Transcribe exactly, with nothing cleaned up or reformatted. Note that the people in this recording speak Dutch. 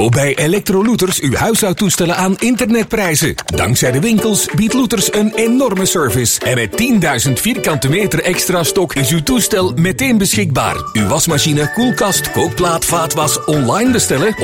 Koop bij Electro-Looters uw huishoudtoestellen aan internetprijzen. Dankzij de winkels biedt Looters een enorme service. En met tienduizend vierkante meter extra stok is uw toestel meteen beschikbaar. Uw wasmachine, koelkast, kookplaat, vaatwas online bestellen